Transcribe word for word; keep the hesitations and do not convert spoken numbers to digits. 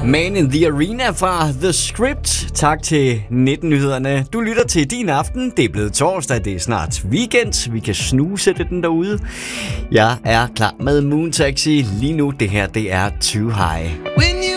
Man in the Arena fra The Script. Tak til nitten-nyhederne. Du lytter til Din Aften. Det er blevet torsdag, det er snart weekend. Vi kan snuse det den derude. Jeg er klar med Moon Taxi. Lige nu, det her, det er Too High.